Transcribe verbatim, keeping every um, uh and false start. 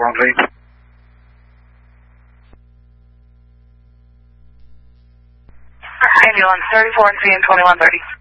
thirty-four on three. Ambulance thirty-four and three and twenty-one thirty.